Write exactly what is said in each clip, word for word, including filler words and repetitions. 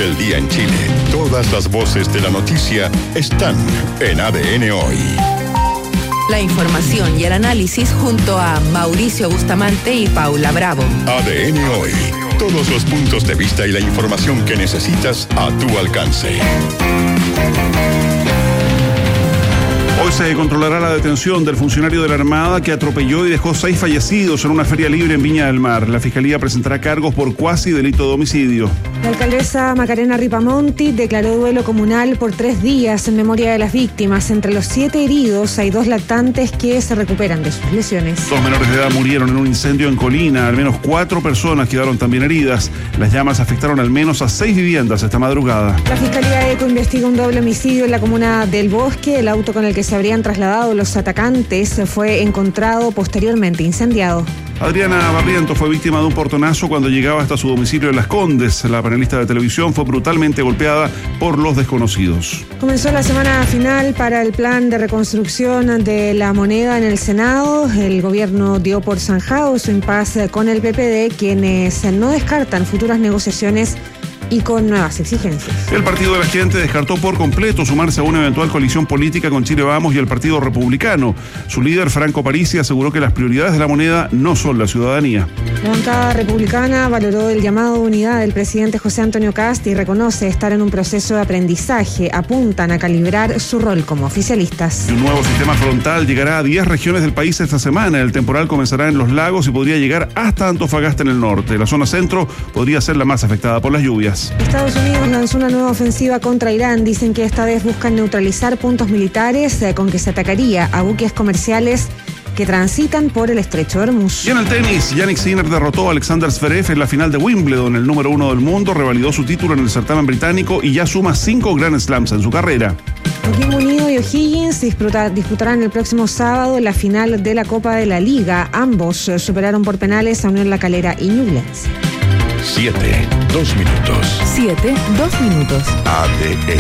del día en Chile. Todas las voces de la noticia están en A D N Hoy. La información y el análisis junto a Mauricio Bustamante y Paula Bravo. A D N Hoy. Todos los puntos de vista y la información que necesitas a tu alcance. Hoy se controlará la detención del funcionario de la Armada que atropelló y dejó seis fallecidos en una feria libre en Viña del Mar. La Fiscalía presentará cargos por cuasi delito de homicidio. La alcaldesa Macarena Ripamonti declaró duelo comunal por tres días en memoria de las víctimas. Entre los siete heridos hay dos lactantes que se recuperan de sus lesiones. Dos menores de edad murieron en un incendio en Colina. Al menos cuatro personas quedaron también heridas. Las llamas afectaron al menos a seis viviendas esta madrugada. La Fiscalía ECO investiga un doble homicidio en la comuna del Bosque. El auto con el que se habrían trasladado los atacantes fue encontrado posteriormente incendiado. Adriana Barrientos fue víctima de un portonazo cuando llegaba hasta su domicilio en Las Condes. La panelista de televisión fue brutalmente golpeada por los desconocidos. Comenzó la semana final para el plan de reconstrucción de la moneda en el Senado. El gobierno dio por zanjado su impasse con el P P D, quienes no descartan futuras negociaciones y con nuevas exigencias. El Partido de la Gente descartó por completo sumarse a una eventual coalición política con Chile Vamos y el Partido Republicano. Su líder, Franco Parisi, aseguró que las prioridades de la moneda no son la ciudadanía. La bancada republicana valoró el llamado de unidad del presidente José Antonio Kast y reconoce estar en un proceso de aprendizaje. Apuntan a calibrar su rol como oficialistas. Un nuevo sistema frontal llegará a diez regiones del país esta semana. El temporal comenzará en Los Lagos y podría llegar hasta Antofagasta en el norte. La zona centro podría ser la más afectada por las lluvias. Estados Unidos lanzó una nueva ofensiva contra Irán. Dicen que esta vez buscan neutralizar puntos militares eh, con que se atacaría a buques comerciales que transitan por el estrecho de Hormuz. Y en el tenis, Jannik Sinner derrotó a Alexander Zverev en la final de Wimbledon. El número uno del mundo revalidó su título en el certamen británico y ya suma cinco Grand Slams en su carrera. Joaquín Munido y O'Higgins disputa, disputarán el próximo sábado la final de la Copa de la Liga. Ambos eh, superaron por penales a Unión La Calera y Ñublense. Siete, dos minutos. Siete, dos minutos. A D N.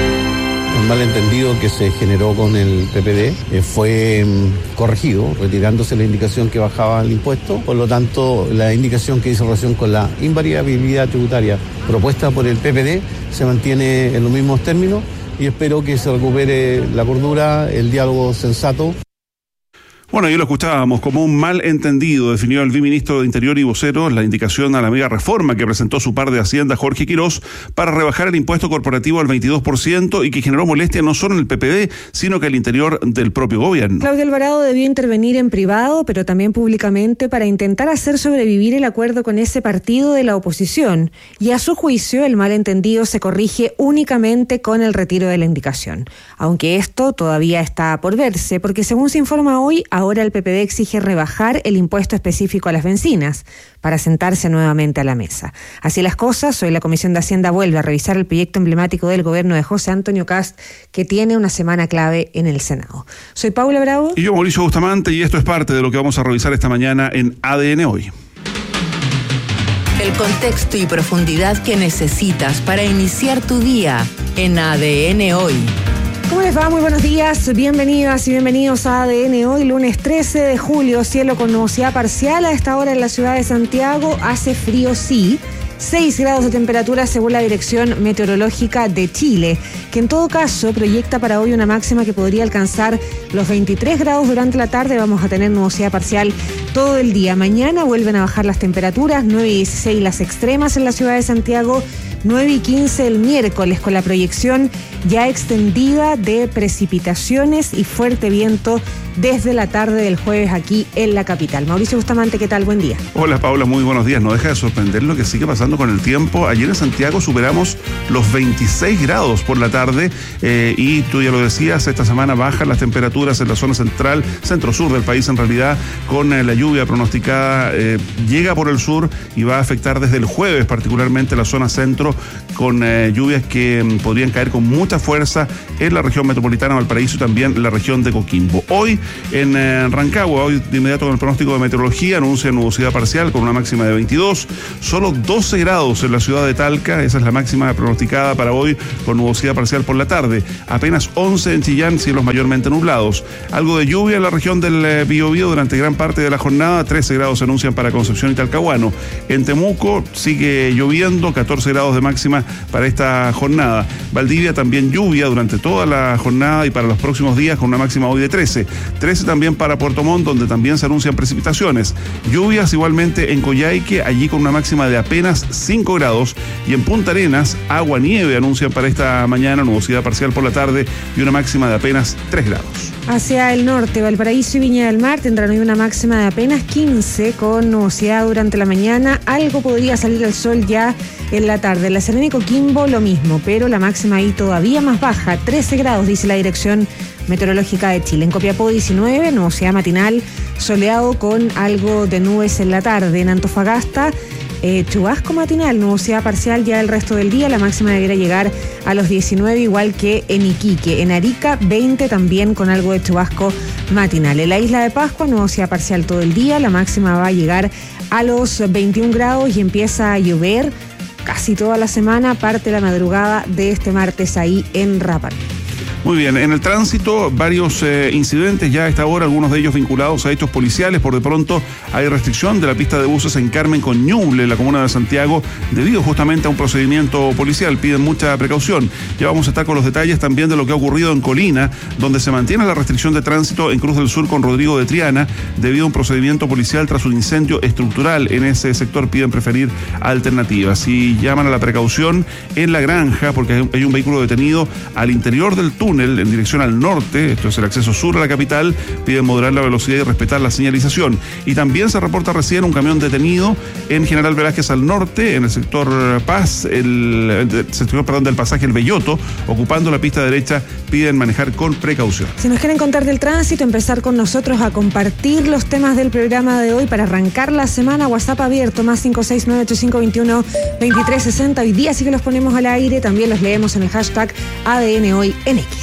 El malentendido que se generó con el P P D eh, fue mm, corregido, retirándose la indicación que bajaba el impuesto. Por lo tanto, la indicación que hizo relación con la invariabilidad tributaria propuesta por el P P D se mantiene en los mismos términos y espero que se recupere la cordura, el diálogo sensato. Bueno, ahí lo escuchábamos, como un malentendido definió el viceministro de Interior y vocero la indicación a la mega reforma que presentó su par de Hacienda, Jorge Quirós, para rebajar el impuesto corporativo al veintidós por ciento y que generó molestia no solo en el P P D, sino que al interior del propio gobierno. Claudio Alvarado debió intervenir en privado, pero también públicamente, para intentar hacer sobrevivir el acuerdo con ese partido de la oposición. Y a su juicio, el malentendido se corrige únicamente con el retiro de la indicación. Aunque esto todavía está por verse, porque según se informa hoy, ahora el P P D exige rebajar el impuesto específico a las bencinas para sentarse nuevamente a la mesa. Así las cosas, hoy la Comisión de Hacienda vuelve a revisar el proyecto emblemático del gobierno de José Antonio Kast, que tiene una semana clave en el Senado. Soy Paula Bravo. Y yo, Mauricio Bustamante, y esto es parte de lo que vamos a revisar esta mañana en A D N Hoy. El contexto y profundidad que necesitas para iniciar tu día en A D N Hoy. ¿Cómo les va? Muy buenos días, bienvenidas y bienvenidos a A D N Hoy, lunes trece de julio, cielo con nubosidad parcial a esta hora en la ciudad de Santiago, hace frío sí, seis grados de temperatura según la Dirección Meteorológica de Chile, que en todo caso proyecta para hoy una máxima que podría alcanzar los veintitrés grados durante la tarde. Vamos a tener nubosidad parcial todo el día. Mañana vuelven a bajar las temperaturas, nueve y dieciséis las extremas en la ciudad de Santiago, nueve y quince el miércoles, con la proyección ya extendida de precipitaciones y fuerte viento desde la tarde del jueves aquí en la capital. Mauricio Bustamante, ¿qué tal? Buen día. Hola Paula, muy buenos días. No deja de sorprender lo que sigue pasando con el tiempo. Ayer en Santiago superamos los veintiséis grados por la tarde eh, y tú ya lo decías, esta semana bajan las temperaturas en la zona central, centro-sur del país en realidad, con eh, la lluvia pronosticada, eh, llega por el sur y va a afectar desde el jueves particularmente la zona centro, con eh, lluvias que mm, podrían caer con mucha fuerza en la región metropolitana de Valparaíso y también la región de Coquimbo. Hoy en eh, Rancagua, hoy de inmediato con el pronóstico de meteorología, anuncia nubosidad parcial con una máxima de veintidós, solo doce grados en la ciudad de Talca, esa es la máxima pronosticada para hoy con nubosidad parcial por la tarde, apenas once en Chillán, cielos mayormente nublados, algo de lluvia en la región del eh, Biobío durante gran parte de la jornada, trece grados se anuncian para Concepción y Talcahuano, en Temuco sigue lloviendo, catorce grados de máxima para esta jornada. Valdivia también lluvia durante toda la jornada y para los próximos días con una máxima hoy de trece. trece también para Puerto Montt, donde también se anuncian precipitaciones. Lluvias igualmente en Coyhaique, allí con una máxima de apenas cinco grados. Y en Punta Arenas, agua nieve anuncian para esta mañana, nubosidad parcial por la tarde y una máxima de apenas tres grados. Hacia el norte, Valparaíso y Viña del Mar tendrán hoy una máxima de apenas quince con nubosidad durante la mañana. Algo podría salir el sol ya en la tarde. La Serena y Coquimbo lo mismo, pero la máxima ahí todavía más baja, trece grados, dice la Dirección Meteorológica de Chile. En Copiapó diecinueve, nubosidad matinal, soleado con algo de nubes en la tarde. En Antofagasta, eh, chubasco matinal, nubosidad parcial ya el resto del día. La máxima debería llegar a los diecinueve, igual que en Iquique. En Arica, veinte también con algo de chubasco matinal. En la isla de Pascua, nubosidad parcial todo el día. La máxima va a llegar a los veintiún grados y empieza a llover casi toda la semana, parte de la madrugada de este martes ahí en Rapa Nui. Muy bien, en el tránsito varios eh, incidentes ya a esta hora, algunos de ellos vinculados a hechos policiales. Por de pronto hay restricción de la pista de buses en Carmen con Ñuble, en la comuna de Santiago, debido justamente a un procedimiento policial. Piden mucha precaución. Ya vamos a estar con los detalles también de lo que ha ocurrido en Colina, donde se mantiene la restricción de tránsito en Cruz del Sur con Rodrigo de Triana, debido a un procedimiento policial tras un incendio estructural en ese sector. Piden preferir alternativas y llaman a la precaución en La Granja, porque hay un vehículo detenido al interior del túnel en dirección al norte, esto es el acceso sur a la capital. Piden moderar la velocidad y respetar la señalización. Y también se reporta recién un camión detenido en General Velázquez al norte, en el sector Paz, el, el sector perdón, del pasaje El Belloto, ocupando la pista derecha. Piden manejar con precaución. Si nos quieren contar del tránsito, empezar con nosotros a compartir los temas del programa de hoy para arrancar la semana, WhatsApp abierto, más cinco seis nueve ocho cinco dos uno dos tres seis cero. Hoy día sí que los ponemos al aire, también los leemos en el hashtag A D N Hoy en X.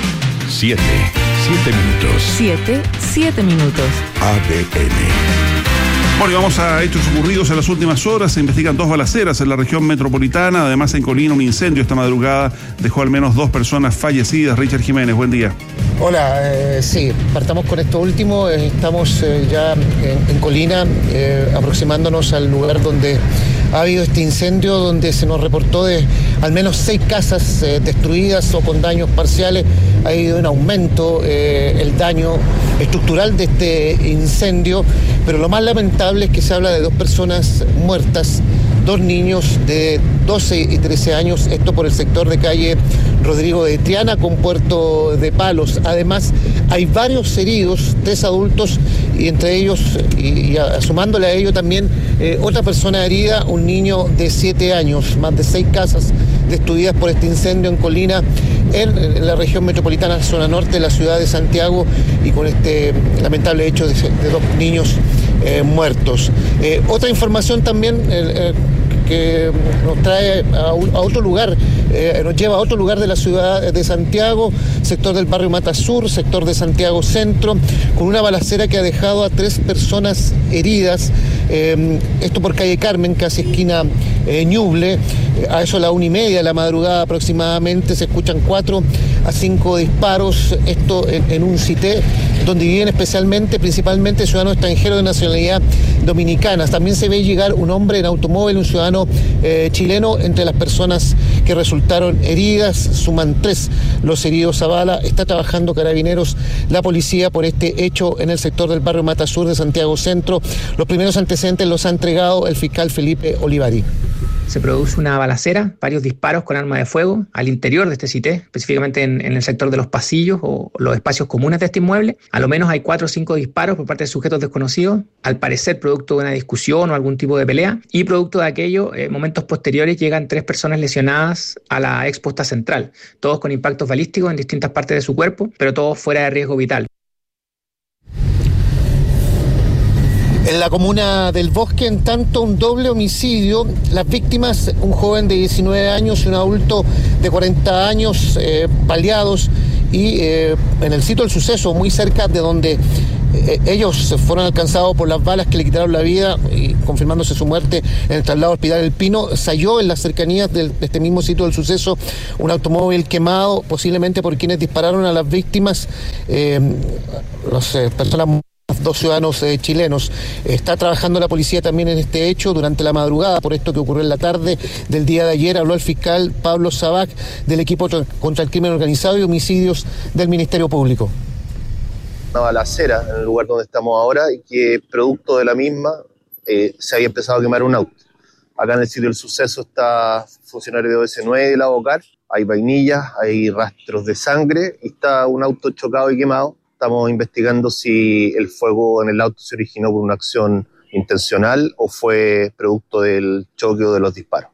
Siete, siete minutos. Siete, siete minutos. A D N. Bueno, y vamos a hechos ocurridos en las últimas horas. Se investigan dos balaceras en la región metropolitana. Además, en Colina, un incendio esta madrugada dejó al menos dos personas fallecidas. Richard Jiménez, buen día. Hola, eh, sí, partamos con esto último. Eh, estamos eh, ya en, en Colina, eh, aproximándonos al lugar donde ha habido este incendio, donde se nos reportó de al menos seis casas eh, destruidas o con daños parciales. Ha habido un aumento eh, el daño estructural de este incendio, pero lo más lamentable es que se habla de dos personas muertas, dos niños de doce y trece años, esto por el sector de calle Rodrigo de Triana con Puerto de Palos. Además, hay varios heridos, tres adultos, y entre ellos, y, y sumándole a ello también, eh, otra persona herida, un niño de siete años. Más de seis casas destruidas por este incendio en Colina, en, en la región metropolitana, zona norte de la ciudad de Santiago, y con este lamentable hecho de, de dos niños eh, muertos. Eh, otra información también eh, eh, que nos trae a, un, a otro lugar, eh, nos lleva a otro lugar de la ciudad de Santiago, sector del barrio Mata Sur, sector de Santiago Centro, con una balacera que ha dejado a tres personas heridas. Eh, esto por calle Carmen, casi esquina eh, Ñuble. A eso a la una y media de la madrugada aproximadamente se escuchan cuatro a cinco disparos, esto en, en un cité donde viven especialmente, principalmente ciudadanos extranjeros de nacionalidad dominicana. También se ve llegar un hombre en automóvil, un ciudadano eh, chileno, entre las personas que resultaron heridas. Suman tres los heridos a bala. Está trabajando Carabineros, la policía, por este hecho en el sector del barrio Mata Sur de Santiago Centro. Los primeros antecedentes los ha entregado el fiscal Felipe Olivari. Se produce una balacera, varios disparos con arma de fuego al interior de este cité, específicamente en, en el sector de los pasillos o los espacios comunes de este inmueble. A lo menos hay cuatro o cinco disparos por parte de sujetos desconocidos, al parecer producto de una discusión o algún tipo de pelea, y producto de aquello, eh, momentos posteriores llegan tres personas lesionadas a la exposta central, todos con impactos balísticos en distintas partes de su cuerpo, pero todos fuera de riesgo vital. En la comuna del Bosque, en tanto, un doble homicidio. Las víctimas, un joven de diecinueve años y un adulto de cuarenta años, eh, baleados, y eh, en el sitio del suceso, muy cerca de donde eh, ellos fueron alcanzados por las balas que le quitaron la vida, y confirmándose su muerte en el traslado al Hospital El Pino, se halló en las cercanías de este mismo sitio del suceso un automóvil quemado, posiblemente por quienes dispararon a las víctimas. Eh, las eh, personas dos ciudadanos eh, chilenos. Está trabajando la policía también en este hecho durante la madrugada, por esto que ocurrió en la tarde del día de ayer. Habló el fiscal Pablo Sabac del equipo contra el crimen organizado y homicidios del Ministerio Público. Una balacera en el lugar donde estamos ahora y que producto de la misma eh, se había empezado a quemar un auto. Acá en el sitio del suceso está funcionario de O S nueve de la Bocar, hay vainillas, hay rastros de sangre y está un auto chocado y quemado. Estamos investigando si el fuego en el auto se originó por una acción intencional o fue producto del choque o de los disparos.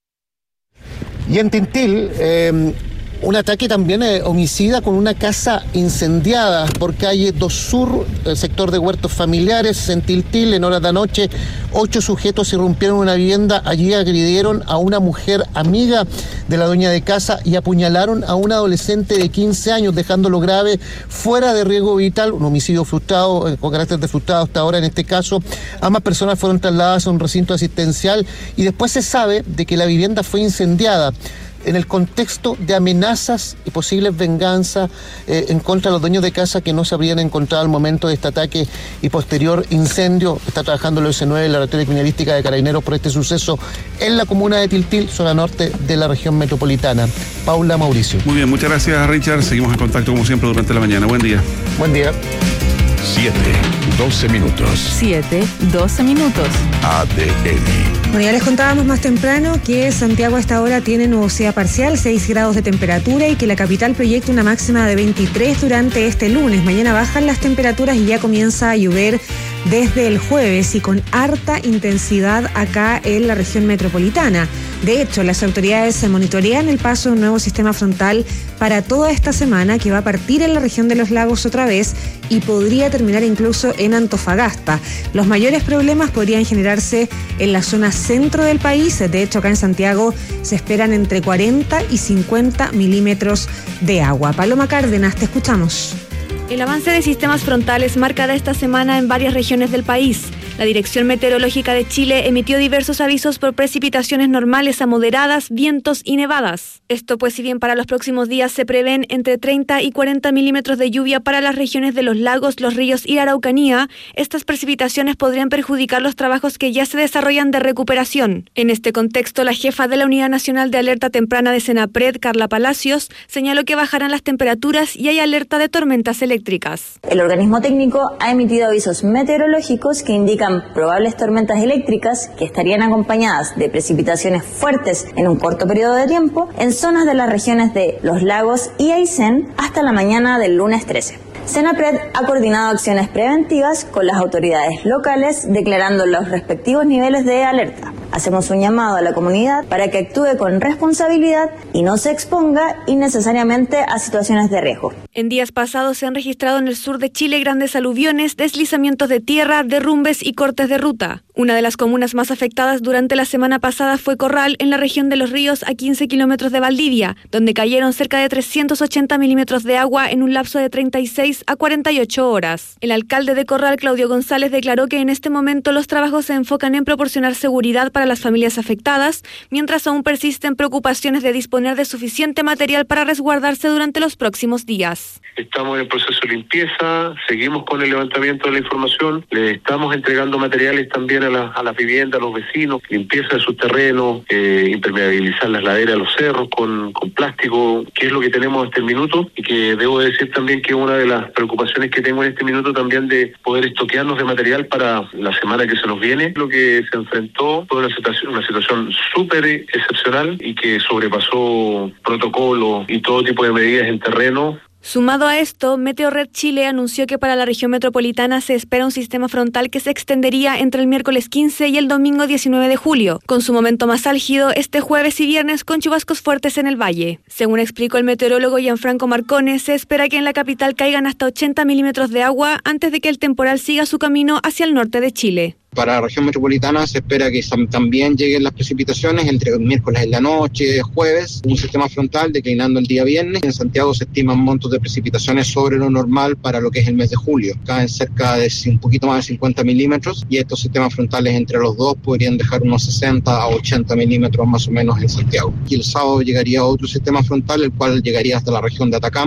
Y en Tiltil, eh, un ataque también eh, homicida con una casa incendiada por calle dos Sur, el sector de Huertos Familiares, en Tiltil. En horas de la noche, ocho sujetos irrumpieron en una vivienda. Allí agredieron a una mujer amiga de la dueña de casa y apuñalaron a un adolescente de quince años, dejándolo grave, fuera de riesgo vital. Un homicidio frustrado, eh, con carácter de frustrado hasta ahora en este caso. Ambas personas fueron trasladadas a un recinto asistencial y después se sabe de que la vivienda fue incendiada en el contexto de amenazas y posibles venganzas eh, en contra de los dueños de casa que no se habrían encontrado al momento de este ataque y posterior incendio. Está trabajando el O S nueve, la Laboratorio Criminalística de Carabineros, por este suceso en la comuna de Tiltil, zona norte de la región metropolitana. Paula, Mauricio. Muy bien, muchas gracias, Richard. Seguimos en contacto como siempre durante la mañana. Buen día. Buen día. siete, doce minutos. siete, doce minutos. A D N. Bueno, ya les contábamos más temprano que Santiago a esta hora tiene nubosidad parcial, seis grados de temperatura y que la capital proyecta una máxima de veintitrés durante este lunes. Mañana bajan las temperaturas y ya comienza a llover desde el jueves y con harta intensidad acá en la región metropolitana. De hecho, las autoridades monitorean el paso de un nuevo sistema frontal para toda esta semana que va a partir en la región de los lagos otra vez y podría terminar incluso en Antofagasta. Los mayores problemas podrían generarse en la zona centro del país. De hecho, acá en Santiago se esperan entre cuarenta y cincuenta milímetros de agua. Paloma Cárdenas, te escuchamos. El avance de sistemas frontales marcará esta semana en varias regiones del país. La Dirección Meteorológica de Chile emitió diversos avisos por precipitaciones normales a moderadas, vientos y nevadas. Esto pues si bien para los próximos días se prevén entre treinta y cuarenta milímetros de lluvia para las regiones de los lagos, los ríos y la Araucanía, estas precipitaciones podrían perjudicar los trabajos que ya se desarrollan de recuperación. En este contexto, la jefa de la Unidad Nacional de Alerta Temprana de Senapred, Carla Palacios, señaló que bajarán las temperaturas y hay alerta de tormentas eléctricas. El organismo técnico ha emitido avisos meteorológicos que indican probables tormentas eléctricas que estarían acompañadas de precipitaciones fuertes en un corto periodo de tiempo en zonas de las regiones de Los Lagos y Aysén hasta la mañana del lunes trece. Senapred ha coordinado acciones preventivas con las autoridades locales, declarando los respectivos niveles de alerta. Hacemos un llamado a la comunidad para que actúe con responsabilidad y no se exponga innecesariamente a situaciones de riesgo. En días pasados se han registrado en el sur de Chile grandes aluviones, deslizamientos de tierra, derrumbes y cortes de ruta. Una de las comunas más afectadas durante la semana pasada fue Corral, en la región de Los Ríos, a quince kilómetros de Valdivia, donde cayeron cerca de trescientos ochenta milímetros de agua en un lapso de treinta y seis a cuarenta y ocho horas. El alcalde de Corral, Claudio González, declaró que en este momento los trabajos se enfocan en proporcionar seguridad para las familias afectadas, mientras aún persisten preocupaciones de disponer de suficiente material para resguardarse durante los próximos días. Estamos en el proceso de limpieza, seguimos con el levantamiento de la información, le estamos entregando materiales también a, la, a las viviendas, a los vecinos, limpieza de sus terrenos, eh, impermeabilizar las laderas, los cerros con, con plástico, que es lo que tenemos hasta el minuto, y que debo decir también que una de las preocupaciones que tengo en este minuto también de poder estoquearnos de material para la semana que se nos viene. Lo que se enfrentó fue una situación, una situación súper excepcional y que sobrepasó protocolos y todo tipo de medidas en terreno. Sumado a esto, Meteorred Chile anunció que para la región metropolitana se espera un sistema frontal que se extendería entre el miércoles quince y el domingo diecinueve de julio, con su momento más álgido este jueves y viernes con chubascos fuertes en el valle. Según explicó el meteorólogo Gianfranco Marcone, se espera que en la capital caigan hasta ochenta milímetros de agua antes de que el temporal siga su camino hacia el norte de Chile. Para la región metropolitana se espera que también lleguen las precipitaciones entre miércoles en la noche, jueves, un sistema frontal declinando el día viernes. En Santiago se estiman montos de precipitaciones sobre lo normal para lo que es el mes de julio, caen cerca de un poquito más de cincuenta milímetros y estos sistemas frontales entre los dos podrían dejar unos sesenta a ochenta milímetros más o menos en Santiago. Y el sábado llegaría otro sistema frontal, el cual llegaría hasta la región de Atacama.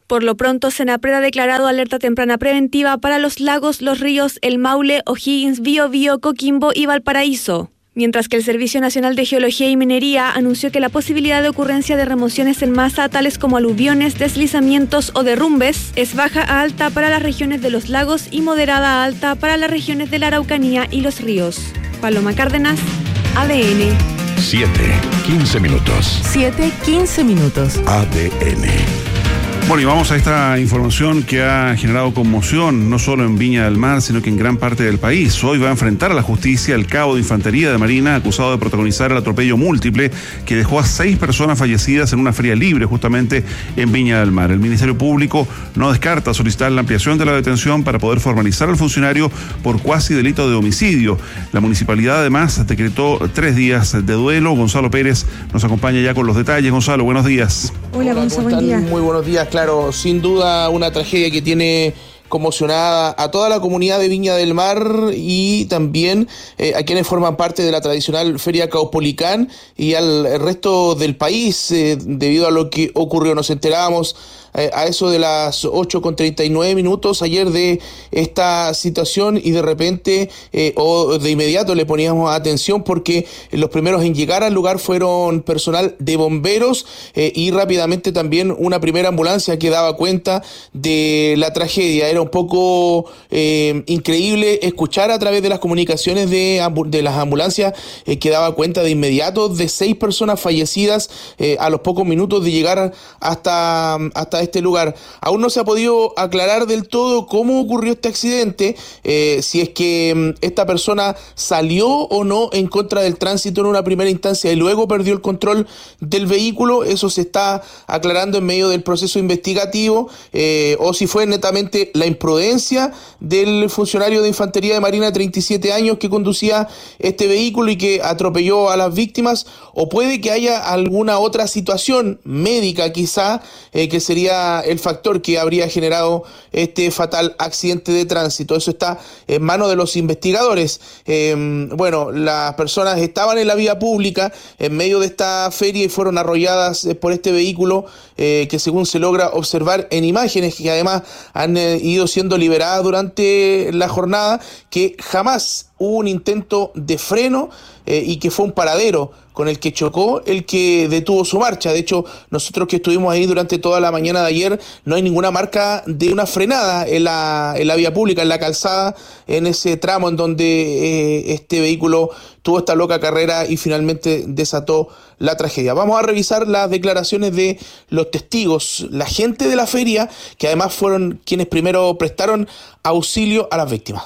Por lo pronto, Senapred ha declarado alerta temprana preventiva para los lagos, los ríos El Maule, O'Higgins, Biobío, Coquimbo y Valparaíso. Mientras que el Servicio Nacional de Geología y Minería anunció que la posibilidad de ocurrencia de remociones en masa, tales como aluviones, deslizamientos o derrumbes, es baja a alta para las regiones de los lagos y moderada a alta para las regiones de la Araucanía y los ríos. Paloma Cárdenas, A D N. siete, quince minutos. siete, quince minutos. A D N. Bueno, y vamos a esta información que ha generado conmoción, no solo en Viña del Mar, sino que en gran parte del país. Hoy va a enfrentar a la justicia el cabo de Infantería de Marina, acusado de protagonizar el atropello múltiple que dejó a seis personas fallecidas en una feria libre justamente en Viña del Mar. El Ministerio Público no descarta solicitar la ampliación de la detención para poder formalizar al funcionario por cuasi delito de homicidio. La municipalidad además decretó tres días de duelo. Gonzalo Pérez nos acompaña ya con los detalles. Gonzalo, buenos días. Hola, Gonzalo, buen día. Muy buenos días. Claro, sin duda una tragedia que tiene conmocionada a toda la comunidad de Viña del Mar y también eh, a quienes forman parte de la tradicional Feria Caupolicán y al resto del país eh, debido a lo que ocurrió. Nos enterábamos eh, a eso de las ocho con treinta y nueve minutos ayer de esta situación y de repente eh, o de inmediato le poníamos atención porque los primeros en llegar al lugar fueron personal de bomberos eh, y rápidamente también una primera ambulancia que daba cuenta de la tragedia. Era un poco eh, increíble escuchar a través de las comunicaciones de, de las ambulancias eh, que daba cuenta de inmediato de seis personas fallecidas eh, a los pocos minutos de llegar hasta, hasta este lugar. Aún no se ha podido aclarar del todo cómo ocurrió este accidente, eh, si es que esta persona salió o no en contra del tránsito en una primera instancia y luego perdió el control del vehículo. Eso se está aclarando en medio del proceso investigativo, eh, o si fue netamente la imprudencia del funcionario de Infantería de Marina de treinta y siete años que conducía este vehículo y que atropelló a las víctimas, o puede que haya alguna otra situación médica quizá eh, que sería el factor que habría generado este fatal accidente de tránsito. Eso está en manos de los investigadores. Eh, bueno, las personas estaban en la vía pública en medio de esta feria y fueron arrolladas por este vehículo eh, que según se logra observar en imágenes que además han eh, ido siendo liberadas durante la jornada, que jamás hubo un intento de freno eh, y que fue un paradero con el que chocó el que detuvo su marcha. De hecho, nosotros que estuvimos ahí durante toda la mañana de ayer, no hay ninguna marca de una frenada en la, en la vía pública, en la calzada, en ese tramo en donde eh, este vehículo tuvo esta loca carrera y finalmente desató la tragedia. Vamos a revisar las declaraciones de los testigos, la gente de la feria, que además fueron quienes primero prestaron auxilio a las víctimas.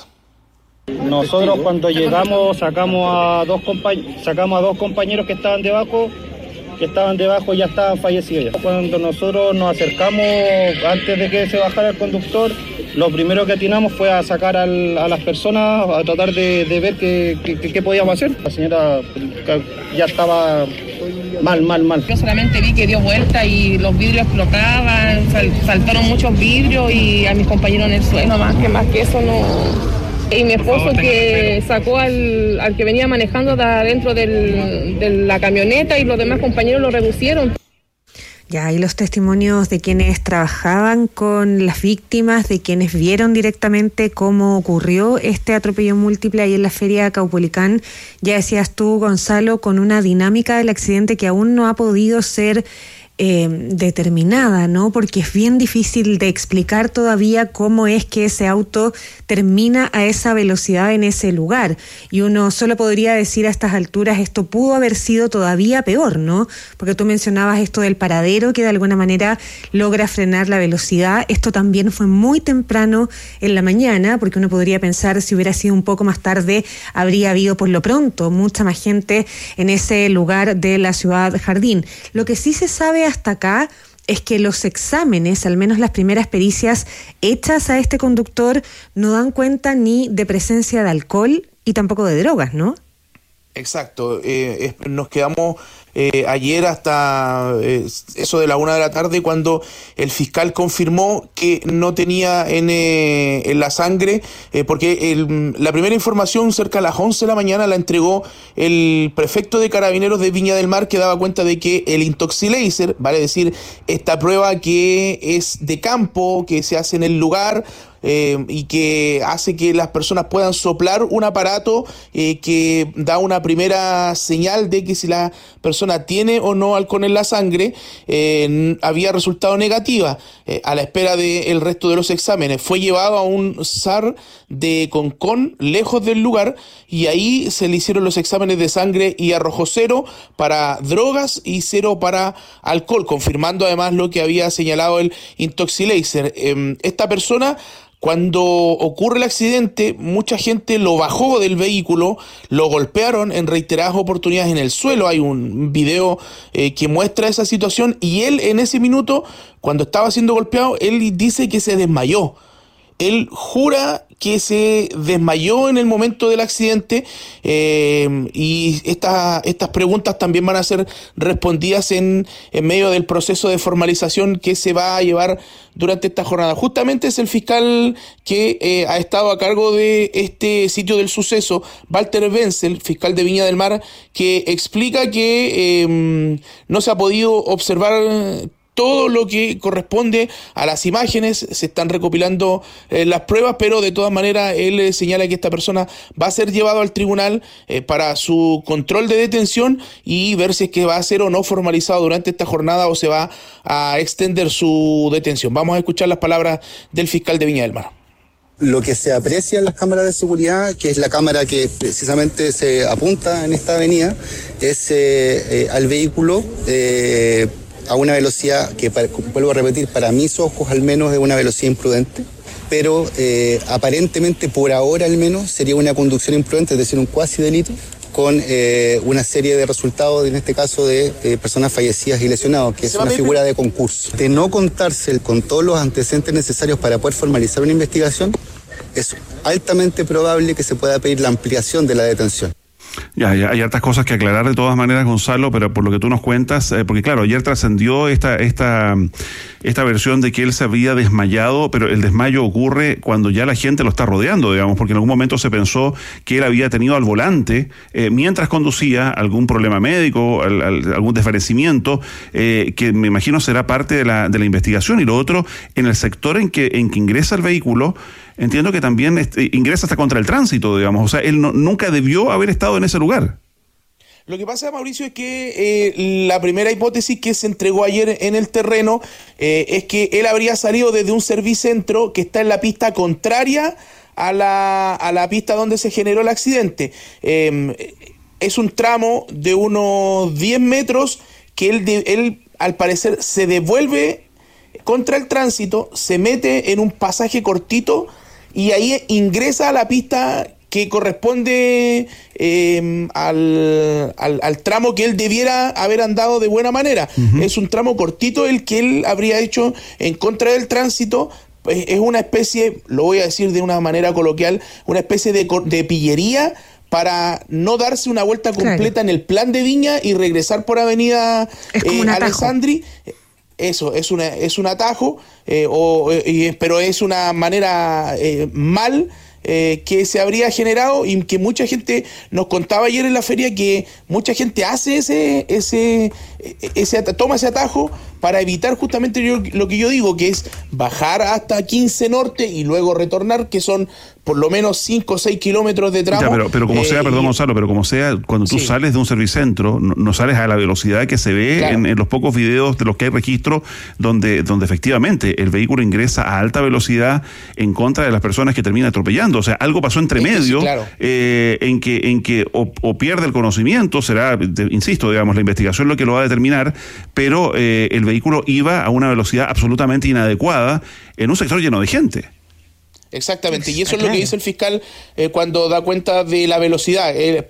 Nosotros cuando llegamos sacamos a dos compañ- sacamos a dos compañeros que estaban debajo, que estaban debajo ya estaban fallecidos ya. Cuando nosotros nos acercamos antes de que se bajara el conductor, lo primero que atinamos fue a sacar al, a las personas, a tratar de, de ver qué, qué, qué podíamos hacer. La señora ya estaba mal, mal, mal. Yo solamente vi que dio vuelta y los vidrios explotaban, sal, saltaron muchos vidrios y a mis compañeros en el suelo, más que más que eso no. Y mi esposo que sacó al, al que venía manejando de adentro del, de la camioneta y los demás compañeros lo reducieron. Ya, y los testimonios de quienes trabajaban con las víctimas, de quienes vieron directamente cómo ocurrió este atropello múltiple ahí en la Feria Caupolicán. Ya decías tú, Gonzalo, con una dinámica del accidente que aún no ha podido ser Eh, determinada, ¿no? Porque es bien difícil de explicar todavía cómo es que ese auto termina a esa velocidad en ese lugar. Y uno solo podría decir a estas alturas, esto pudo haber sido todavía peor, ¿no? Porque tú mencionabas esto del paradero que de alguna manera logra frenar la velocidad. Esto también fue muy temprano en la mañana, porque uno podría pensar si hubiera sido un poco más tarde, habría habido por lo pronto mucha más gente en ese lugar de la ciudad Jardín. Lo que sí se sabe hasta acá es que los exámenes, al menos las primeras pericias hechas a este conductor, no dan cuenta ni de presencia de alcohol y tampoco de drogas, ¿no? Exacto, eh, nos quedamos eh, ayer hasta eh, eso de la una de la tarde, cuando el fiscal confirmó que no tenía en, eh, en la sangre, eh, porque el, la primera información cerca de las once de la mañana la entregó el prefecto de Carabineros de Viña del Mar, que daba cuenta de que el Intoxilaser, vale decir, esta prueba que es de campo, que se hace en el lugar, Eh, y que hace que las personas puedan soplar un aparato eh, que da una primera señal de que si la persona tiene o no alcohol en la sangre, eh, había resultado negativa. Eh, a la espera del resto de los exámenes, fue llevado a un S A R de Concón, lejos del lugar, y ahí se le hicieron los exámenes de sangre y arrojó cero para drogas y cero para alcohol, confirmando además lo que había señalado el Intoxilaser. Eh, esta persona, cuando ocurre el accidente, mucha gente lo bajó del vehículo, lo golpearon en reiteradas oportunidades en el suelo. Hay un video eh, que muestra esa situación, y él en ese minuto, cuando estaba siendo golpeado, él dice que se desmayó. Él jura que se desmayó en el momento del accidente, eh, y esta, estas preguntas también van a ser respondidas en, en medio del proceso de formalización que se va a llevar durante esta jornada. Justamente es el fiscal que eh, ha estado a cargo de este sitio del suceso, Walter Wenzel, fiscal de Viña del Mar, que explica que eh, no se ha podido observar todo lo que corresponde a las imágenes, se están recopilando eh, las pruebas, pero de todas maneras él eh, señala que esta persona va a ser llevado al tribunal eh, para su control de detención y ver si es que va a ser o no formalizado durante esta jornada o se va a extender su detención. Vamos a escuchar las palabras del fiscal de Viña del Mar. Lo que se aprecia en las cámaras de seguridad, que es la cámara que precisamente se apunta en esta avenida, es eh, eh, al vehículo eh, a una velocidad que, vuelvo a repetir, para mis ojos al menos es una velocidad imprudente, pero eh, aparentemente por ahora al menos sería una conducción imprudente, es decir, un cuasi delito, con eh, una serie de resultados, en este caso de eh, personas fallecidas y lesionados, que es una figura de concurso. De no contarse con todos los antecedentes necesarios para poder formalizar una investigación, es altamente probable que se pueda pedir la ampliación de la detención. Ya, hay, hay hartas cosas que aclarar de todas maneras, Gonzalo, pero por lo que tú nos cuentas, eh, porque claro, ayer trascendió esta, esta, esta versión de que él se había desmayado, pero el desmayo ocurre cuando ya la gente lo está rodeando, digamos, porque en algún momento se pensó que él había tenido al volante, eh, mientras conducía, algún problema médico, al, al, algún desvanecimiento, eh, que me imagino será parte de la, de la investigación. Y lo otro, en el sector en que, en que ingresa el vehículo, entiendo que también este, ingresa hasta contra el tránsito, digamos, o sea, él no, nunca debió haber estado en ese lugar. Lo que pasa, Mauricio, es que eh, la primera hipótesis que se entregó ayer en el terreno eh, es que él habría salido desde un servicentro que está en la pista contraria a la, a la pista donde se generó el accidente. Eh, es un tramo de unos diez metros que él, de, él al parecer se devuelve contra el tránsito, se mete en un pasaje cortito y ahí ingresa a la pista que corresponde eh, al, al, al tramo que él debiera haber andado de buena manera. Uh-huh. Es un tramo cortito el que él habría hecho en contra del tránsito. Es una especie, lo voy a decir de una manera coloquial, una especie de, de pillería para no darse una vuelta completa, claro, en el plan de Viña y regresar por avenida eh, Alessandri. Eso, es una es un atajo, eh, o, eh, pero es una manera eh, mal eh, que se habría generado y que mucha gente nos contaba ayer en la feria que mucha gente hace ese ese ese toma ese atajo para evitar justamente yo, lo que yo digo, que es bajar hasta quince Norte y luego retornar, que son por lo menos cinco o seis kilómetros de tramo. Ya, pero, pero como eh, sea, perdón Gonzalo, pero como sea, cuando tú sí. sales de un servicentro, no, no sales a la velocidad que se ve, claro, en, en los pocos videos de los que hay registro, donde, donde efectivamente el vehículo ingresa a alta velocidad en contra de las personas que termina atropellando. O sea, algo pasó entre es medio, sí, claro, eh, en que, en que o, o pierde el conocimiento, será, de, insisto, digamos, la investigación lo que lo va a determinar, pero eh, el vehículo iba a una velocidad absolutamente inadecuada en un sector lleno de gente. Exactamente, y eso es lo que dice el fiscal eh, cuando da cuenta de la velocidad. Eh,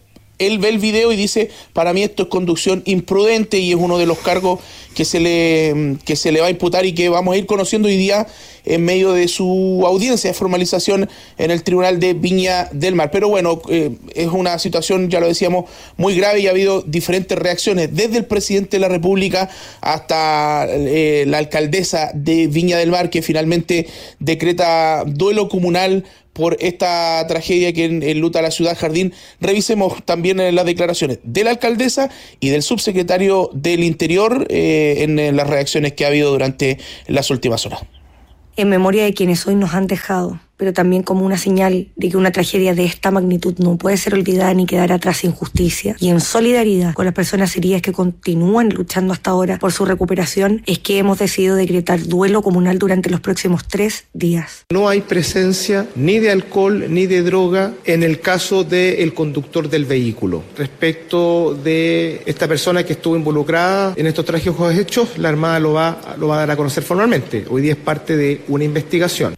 él ve el video y dice, para mí esto es conducción imprudente y es uno de los cargos que se le, que se le va a imputar y que vamos a ir conociendo hoy día en medio de su audiencia de formalización en el Tribunal de Viña del Mar. Pero bueno, eh, es una situación, ya lo decíamos, muy grave y ha habido diferentes reacciones, desde el presidente de la República hasta eh, la alcaldesa de Viña del Mar, que finalmente decreta duelo comunal por esta tragedia que enluta a la ciudad Jardín. Revisemos también en las declaraciones de la alcaldesa y del subsecretario del Interior eh, en, en las reacciones que ha habido durante las últimas horas. En memoria de quienes hoy nos han dejado, pero también como una señal de que una tragedia de esta magnitud no puede ser olvidada ni quedar atrás sin justicia, y en solidaridad con las personas heridas que continúan luchando hasta ahora por su recuperación, es que hemos decidido decretar duelo comunal durante los próximos tres días. No hay presencia ni de alcohol ni de droga en el caso del conductor del vehículo. Respecto de esta persona que estuvo involucrada en estos trágicos hechos, la Armada lo va, lo va a dar a conocer formalmente. Hoy día es parte de una investigación.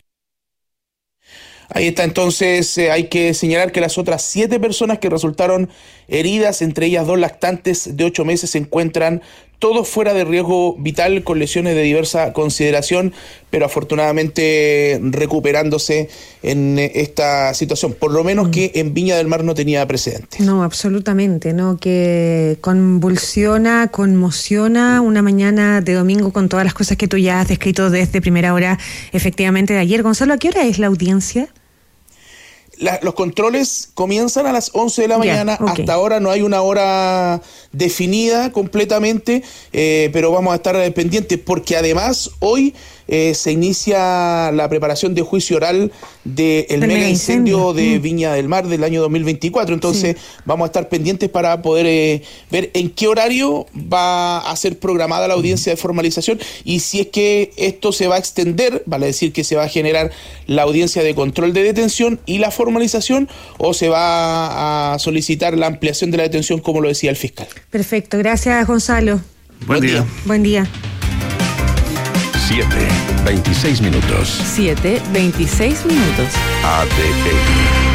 Ahí está, entonces eh, hay que señalar que las otras siete personas que resultaron heridas, entre ellas dos lactantes de ocho meses, se encuentran todos fuera de riesgo vital con lesiones de diversa consideración, pero afortunadamente recuperándose en esta situación, por lo menos que en Viña del Mar no tenía precedentes. No, absolutamente, no, que convulsiona, conmociona una mañana de domingo con todas las cosas que tú ya has descrito desde primera hora, efectivamente, de ayer. Gonzalo, ¿a qué hora es la audiencia? La, los controles comienzan a las once de la mañana, yeah, okay. Hasta ahora no hay una hora definida completamente, eh, pero vamos a estar pendientes porque además hoy eh, se inicia la preparación de juicio oral del de mega incendio, incendio de mm. Viña del Mar del año dos mil veinticuatro, entonces sí. Vamos a estar pendientes para poder eh, ver en qué horario va a ser programada la audiencia de formalización y si es que esto se va a extender, vale decir que se va a generar la audiencia de control de detención y la formalización, o se va a solicitar la ampliación de la detención como lo decía el fiscal. Perfecto, gracias Gonzalo. Buen, Buen día. día. Buen día. siete, veintiséis minutos. siete, veintiséis minutos. A D N.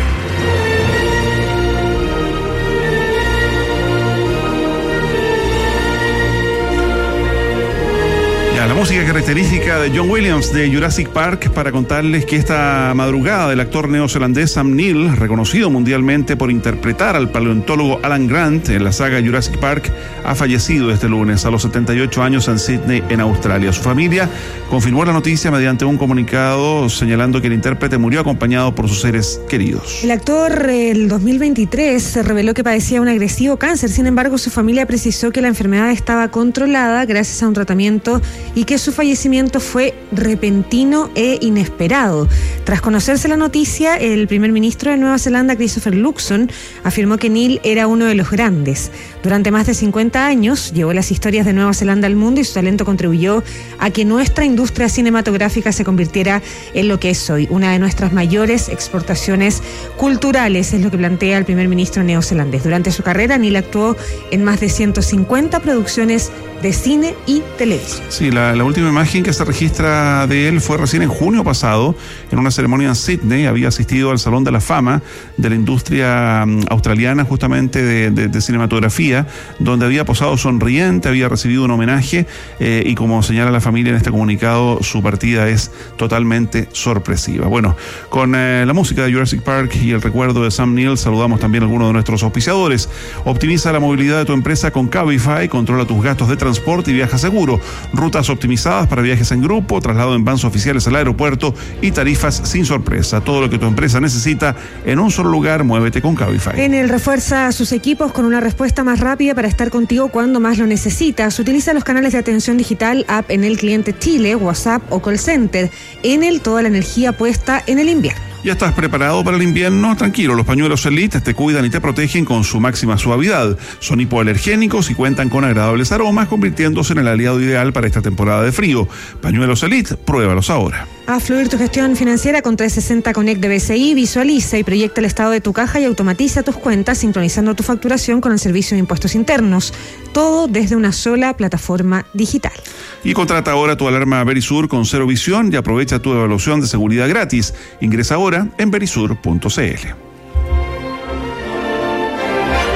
La música característica de John Williams de Jurassic Park, para contarles que esta madrugada el actor neozelandés Sam Neill, reconocido mundialmente por interpretar al paleontólogo Alan Grant en la saga Jurassic Park, ha fallecido este lunes a los setenta y ocho años en Sydney, en Australia. Su familia confirmó la noticia mediante un comunicado señalando que el intérprete murió acompañado por sus seres queridos. El actor, el dos mil veintitrés, se reveló que padecía un agresivo cáncer. Sin embargo, su familia precisó que la enfermedad estaba controlada gracias a un tratamiento y que su fallecimiento fue repentino e inesperado. Tras conocerse la noticia, el primer ministro de Nueva Zelanda, Christopher Luxon, afirmó que Neill era uno de los grandes. Durante más de cincuenta años llevó las historias de Nueva Zelanda al mundo y su talento contribuyó a que nuestra industria cinematográfica se convirtiera en lo que es hoy, una de nuestras mayores exportaciones culturales, es lo que plantea el primer ministro neozelandés. Durante su carrera, Neill actuó en más de ciento cincuenta producciones de cine y televisión. Sí, la, la última imagen que se registra de él fue recién en junio pasado, en una ceremonia en Sydney. Había asistido al Salón de la Fama de la industria um, australiana, justamente de, de, de cinematografía, donde había posado sonriente, había recibido un homenaje eh, y como señala la familia en este comunicado, su partida es totalmente sorpresiva. Bueno, con eh, la música de Jurassic Park y el recuerdo de Sam Neill, saludamos también a algunos de nuestros auspiciadores. Optimiza la movilidad de tu empresa con Cabify, controla tus gastos de transporte transporte y viaja seguro. Rutas optimizadas para viajes en grupo, traslado en vans oficiales al aeropuerto y tarifas sin sorpresa. Todo lo que tu empresa necesita en un solo lugar, muévete con Cabify. Enel refuerza a sus equipos con una respuesta más rápida para estar contigo cuando más lo necesitas. Utiliza los canales de atención digital, app Enel Cliente Chile, WhatsApp o call center. Enel, toda la energía puesta en el invierno. ¿Ya estás preparado para el invierno? Tranquilo, los pañuelos Elite te cuidan y te protegen con su máxima suavidad. Son hipoalergénicos y cuentan con agradables aromas, convirtiéndose en el aliado ideal para esta temporada de frío. Pañuelos Elite, pruébalos ahora. A fluir tu gestión financiera con trescientos sesenta Connect de B C I, visualiza y proyecta el estado de tu caja y automatiza tus cuentas, sincronizando tu facturación con el servicio de impuestos internos. Todo desde una sola plataforma digital. Y contrata ahora tu alarma Verisur con cero visión y aprovecha tu evaluación de seguridad gratis. Ingresa ahora en verisur punto c l.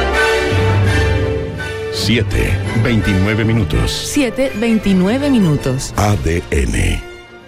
siete veintinueve minutos. siete veintinueve minutos. A D N.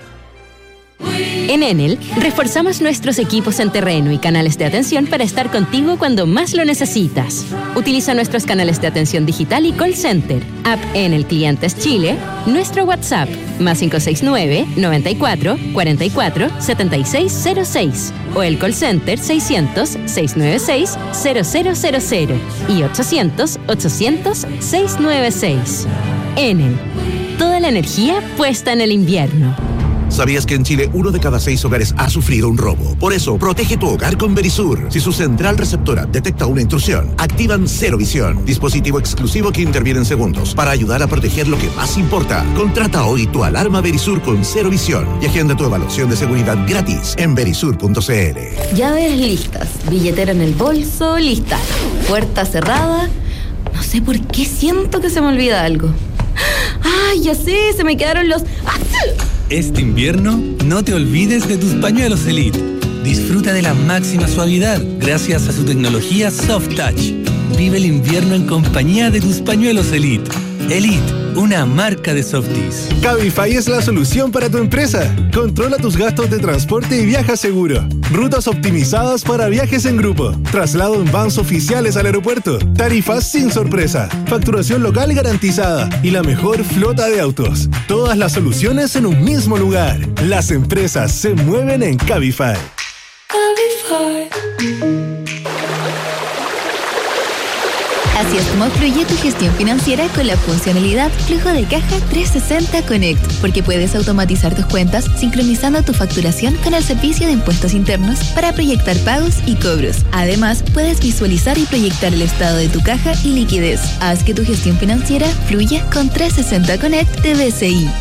En Enel, reforzamos nuestros equipos en terreno y canales de atención para estar contigo cuando más lo necesitas. Utiliza nuestros canales de atención digital y call center, app Enel Clientes Chile, nuestro WhatsApp, más cinco seis nueve, noventa y cuatro, cuarenta y cuatro, setenta y seis cero seis, o el call center seiscientos, seiscientos noventa y seis, cero cero cero cero y ochocientos, ochocientos, seiscientos noventa y seis. Enel, toda la energía puesta en el invierno. ¿Sabías que en Chile uno de cada seis hogares ha sufrido un robo? Por eso, protege tu hogar con Verisur. Si su central receptora detecta una intrusión, activan Cero Visión, dispositivo exclusivo que interviene en segundos para ayudar a proteger lo que más importa. Contrata hoy tu alarma Verisur con Cero Visión y agenda tu evaluación de seguridad gratis en verisur punto c l. Llaves listas, billetera en el bolso, lista. Puerta cerrada. No sé por qué siento que se me olvida algo. ¡Ay, ya sé! Se me quedaron los... ¡Ah! Este invierno, no te olvides de tus pañuelos Elite. Disfruta de la máxima suavidad gracias a su tecnología Soft Touch. Vive el invierno en compañía de tus pañuelos Elite. Elite, una marca de Softies. Cabify es la solución para tu empresa. Controla tus gastos de transporte y viaja seguro. Rutas optimizadas para viajes en grupo. Traslado en vans oficiales al aeropuerto. Tarifas sin sorpresa. Facturación local garantizada. Y la mejor flota de autos. Todas las soluciones en un mismo lugar. Las empresas se mueven en Cabify. Cabify. Así es como fluye tu gestión financiera con la funcionalidad Flujo de Caja trescientos sesenta Connect, porque puedes automatizar tus cuentas sincronizando tu facturación con el servicio de impuestos internos para proyectar pagos y cobros. Además, puedes visualizar y proyectar el estado de tu caja y liquidez. Haz que tu gestión financiera fluya con trescientos sesenta Connect de B C I.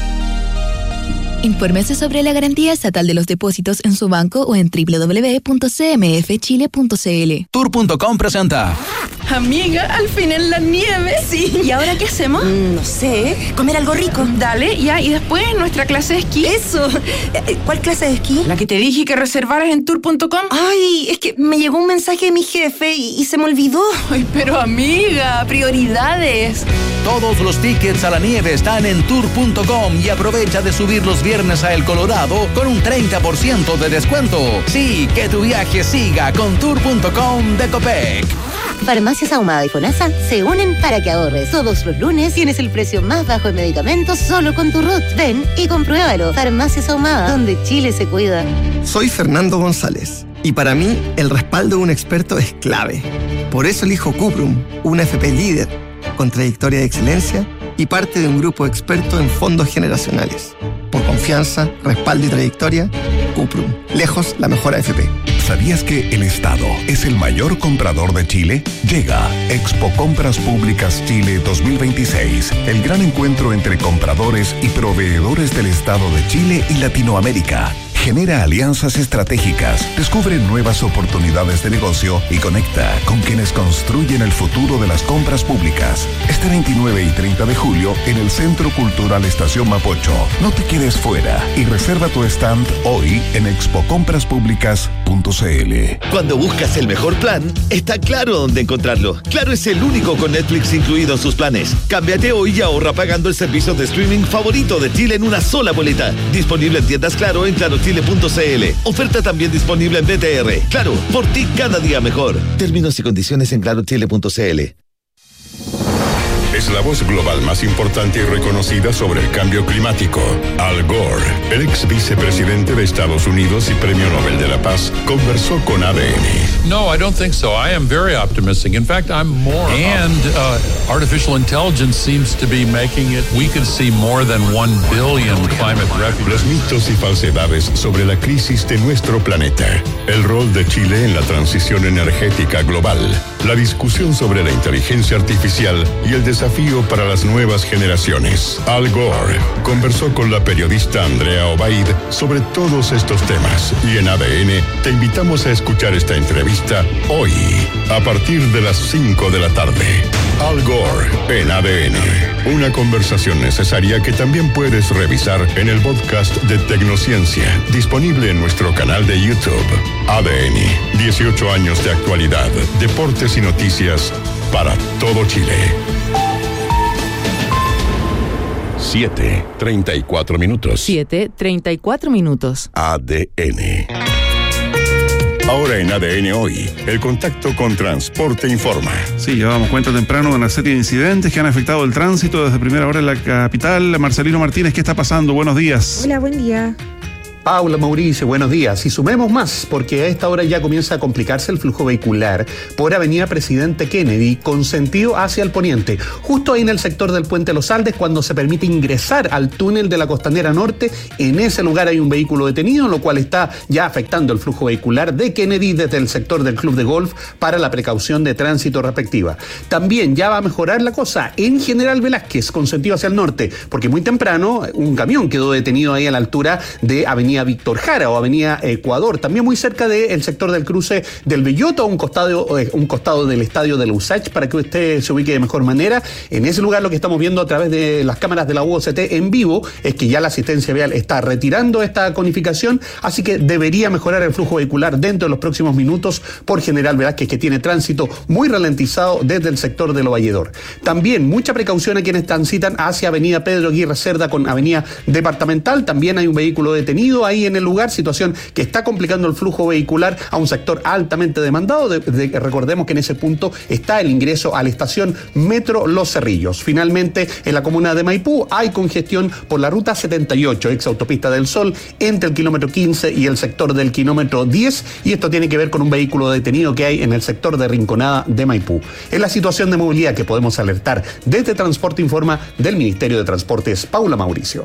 Infórmese sobre la garantía estatal de los depósitos en su banco o en doble u doble u doble u punto c m f chile punto c l. Tour punto com presenta. Amiga, al fin en la nieve. Sí. ¿Y ahora qué hacemos? Mm, no sé, comer algo rico. Dale, ya, y después nuestra clase de esquí. Eso. ¿Cuál clase de esquí? La que te dije que reservaras en tour punto com. Ay, es que me llegó un mensaje de mi jefe y, y se me olvidó. Ay, pero amiga, prioridades. Todos los tickets a la nieve están en tour punto com y aprovecha de subir los viernes a El Colorado con un treinta por ciento de descuento. Sí, que tu viaje siga con tour punto com de Copec. Farmacias Ahumada y FONASA se unen para que ahorres. Todos los lunes tienes el precio más bajo en medicamentos solo con tu R U T. Ven y compruébalo. Farmacias Ahumada, donde Chile se cuida. Soy Fernando González y para mí el respaldo de un experto es clave. Por eso elijo Cuprum, una F P líder con trayectoria de excelencia y parte de un grupo experto en fondos generacionales. Por confianza, respaldo y trayectoria, Cuprum, lejos la mejor A F P. ¿Sabías que el Estado es el mayor comprador de Chile? Llega Expo Compras Públicas Chile dos mil veintiséis, el gran encuentro entre compradores y proveedores del Estado de Chile y Latinoamérica. Genera alianzas estratégicas, descubre nuevas oportunidades de negocio y conecta con quienes construyen el futuro de las compras públicas. Este veintinueve y treinta de julio en el Centro Cultural Estación Mapocho. No te quedes fuera y reserva tu stand hoy en expo compras públicas punto c l. Cuando buscas el mejor plan, está claro dónde encontrarlo. Claro es el único con Netflix incluido en sus planes. Cámbiate hoy y ahorra pagando el servicio de streaming favorito de Chile en una sola boleta. Disponible en tiendas Claro en claro chile punto c l. Oferta también disponible en B T R. Claro, por ti cada día mejor. Términos y condiciones en claro chile punto c l. Es la voz global más importante y reconocida sobre el cambio climático. Al Gore, el ex vicepresidente de Estados Unidos y Premio Nobel de la Paz, conversó con A D N. No, I don't think so. I am very optimistic. In fact, I'm more. And uh, artificial intelligence seems to be making it. We could see more than one billion climate refugees. Los mitos y falsedades sobre la crisis de nuestro planeta. El rol de Chile en la transición energética global. La discusión sobre la inteligencia artificial y el desarrollo desafío para las nuevas generaciones. Al Gore conversó con la periodista Andrea Obaid sobre todos estos temas y en A D N te invitamos a escuchar esta entrevista hoy a partir de las cinco de la tarde. Al Gore en A D N. Una conversación necesaria que también puedes revisar en el podcast de Tecnociencia, disponible en nuestro canal de YouTube. A D N, dieciocho años de actualidad, deportes y noticias para todo Chile. siete, treinta y cuatro minutos. siete, treinta y cuatro minutos. A D N. Ahora en A D N Hoy, el contacto con Transporte Informa. Sí, llevamos cuenta temprano de una serie de incidentes que han afectado el tránsito desde primera hora en la capital. Marcelino Martínez, ¿qué está pasando? Buenos días. Hola, buen día. Paula, Mauricio, buenos días. Y sumemos más, porque a esta hora ya comienza a complicarse el flujo vehicular por Avenida Presidente Kennedy, con sentido hacia el poniente, justo ahí en el sector del Puente Los Aldes, cuando se permite ingresar al túnel de la Costanera Norte. En ese lugar hay un vehículo detenido, lo cual está ya afectando el flujo vehicular de Kennedy desde el sector del Club de Golf para la precaución de tránsito respectiva. También ya va a mejorar la cosa en General Velázquez, con sentido hacia el norte, porque muy temprano un camión quedó detenido ahí a la altura de Avenida Víctor Jara o Avenida Ecuador, también muy cerca del sector del cruce del Belloto, un costado, eh, un costado del estadio de la U S A C, para que usted se ubique de mejor manera. En ese lugar lo que estamos viendo a través de las cámaras de la U O C T en vivo es que ya la asistencia vial está retirando esta conificación, así que debería mejorar el flujo vehicular dentro de los próximos minutos por General Velázquez, que tiene tránsito muy ralentizado desde el sector de Lo Valledor. También mucha precaución a quienes transitan hacia Avenida Pedro Aguirre Cerda con Avenida Departamental. También hay un vehículo detenido ahí en el lugar, situación que está complicando el flujo vehicular a un sector altamente demandado. De, de, recordemos que en ese punto está el ingreso a la estación Metro Los Cerrillos. Finalmente, en la comuna de Maipú hay congestión por la ruta setenta y ocho, ex autopista del Sol, entre el kilómetro quince y el sector del kilómetro diez, y esto tiene que ver con un vehículo detenido que hay en el sector de Rinconada de Maipú. Es la situación de movilidad que podemos alertar desde Transporte Informa del Ministerio de Transportes. Paula, Mauricio.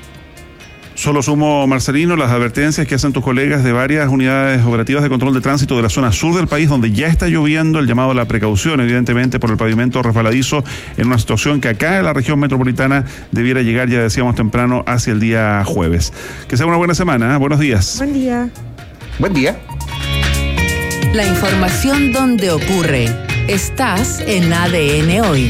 Solo sumo, Marcelino, las advertencias que hacen tus colegas de varias unidades operativas de control de tránsito de la zona sur del país, donde ya está lloviendo, el llamado a la precaución, evidentemente, por el pavimento resbaladizo, en una situación que acá en la región metropolitana debiera llegar, ya decíamos temprano, hacia el día jueves. Que sea una buena semana, ¿eh? Buenos días. Buen día. Buen día. La información donde ocurre. Estás en A D N Hoy.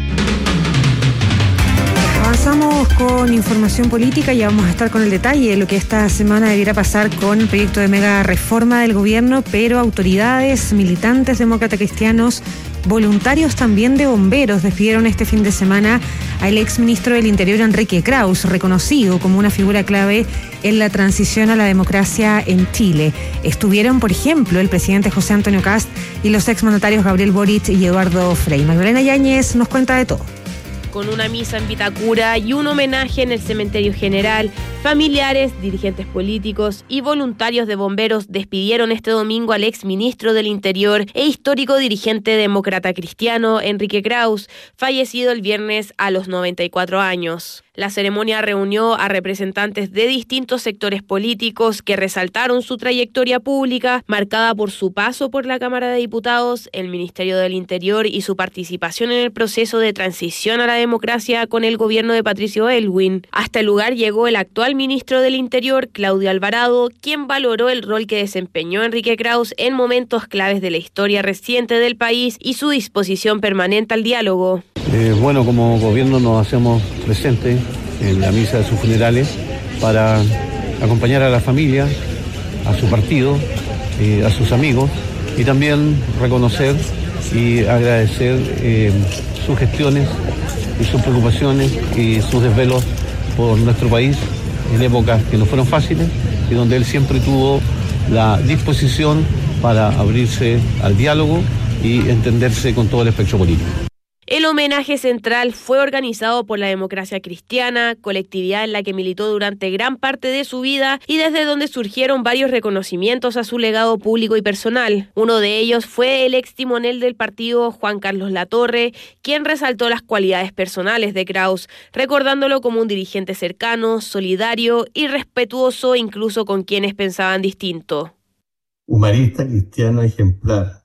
Avanzamos con información política y vamos a estar con el detalle de lo que esta semana debiera pasar con el proyecto de mega reforma del gobierno, pero autoridades, militantes demócratas cristianos, voluntarios también de bomberos despidieron este fin de semana al exministro del Interior Enrique Krauss, reconocido como una figura clave en la transición a la democracia en Chile. Estuvieron, por ejemplo, el presidente José Antonio Kast y los exmandatarios Gabriel Boric y Eduardo Frei. Magdalena Yáñez nos cuenta de todo. Con una misa en Vitacura y un homenaje en el Cementerio General, familiares, dirigentes políticos y voluntarios de bomberos despidieron este domingo al exministro del Interior e histórico dirigente demócrata cristiano Enrique Krauss, fallecido el viernes a los noventa y cuatro años. La ceremonia reunió a representantes de distintos sectores políticos que resaltaron su trayectoria pública, marcada por su paso por la Cámara de Diputados, el Ministerio del Interior y su participación en el proceso de transición a la democracia con el gobierno de Patricio Aylwin. Hasta el lugar llegó el actual ministro del Interior, Claudio Alvarado, quien valoró el rol que desempeñó Enrique Krauss en momentos claves de la historia reciente del país y su disposición permanente al diálogo. Eh, bueno, como gobierno nos hacemos presentes en la misa de sus funerales para acompañar a la familia, a su partido, eh, a sus amigos, y también reconocer y agradecer eh, sus gestiones y sus preocupaciones y sus desvelos por nuestro país en épocas que no fueron fáciles y donde él siempre tuvo la disposición para abrirse al diálogo y entenderse con todo el espectro político. El homenaje central fue organizado por la Democracia Cristiana, colectividad en la que militó durante gran parte de su vida y desde donde surgieron varios reconocimientos a su legado público y personal. Uno de ellos fue el ex timonel del partido, Juan Carlos Latorre, quien resaltó las cualidades personales de Krauss, recordándolo como un dirigente cercano, solidario y respetuoso incluso con quienes pensaban distinto. Humanista cristiano ejemplar.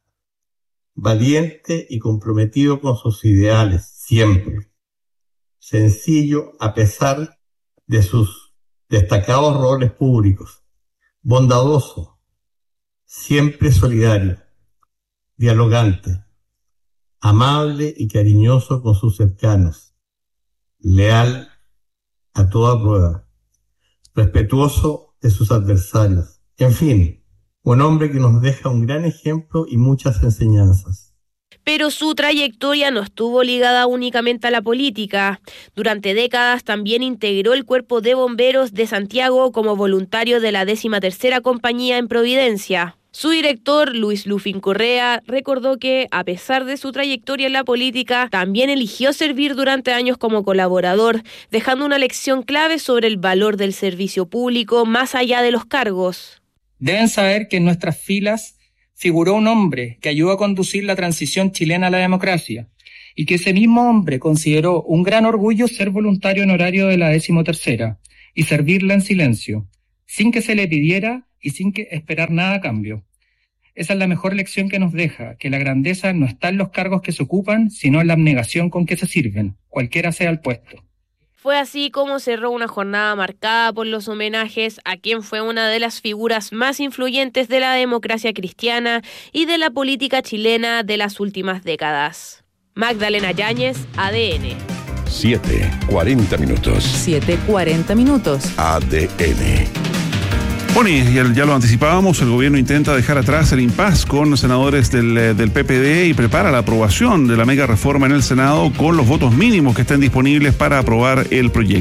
Valiente y comprometido con sus ideales, siempre. Sencillo a pesar de sus destacados roles públicos. Bondadoso, siempre solidario. Dialogante, amable y cariñoso con sus cercanos. Leal a toda prueba. Respetuoso de sus adversarios. En fin, un hombre que nos deja un gran ejemplo y muchas enseñanzas. Pero su trayectoria no estuvo ligada únicamente a la política. Durante décadas también integró el Cuerpo de Bomberos de Santiago como voluntario de la décima tercera compañía en Providencia. Su director, Luis Lufín Correa, recordó que, a pesar de su trayectoria en la política, también eligió servir durante años como colaborador, dejando una lección clave sobre el valor del servicio público más allá de los cargos. Deben saber que en nuestras filas figuró un hombre que ayudó a conducir la transición chilena a la democracia, y que ese mismo hombre consideró un gran orgullo ser voluntario honorario de la decimotercera y servirla en silencio, sin que se le pidiera y sin que esperar nada a cambio. Esa es la mejor lección que nos deja, que la grandeza no está en los cargos que se ocupan, sino en la abnegación con que se sirven, cualquiera sea el puesto. Fue así como cerró una jornada marcada por los homenajes a quien fue una de las figuras más influyentes de la democracia cristiana y de la política chilena de las últimas décadas. Magdalena Yáñez, A D N. siete, cuarenta minutos. siete, cuarenta minutos. A D N. Bueno, y ya, ya lo anticipábamos, el gobierno intenta dejar atrás el impas con los senadores del, del P P D y prepara la aprobación de la mega reforma en el Senado con los votos mínimos que estén disponibles para aprobar el proyecto.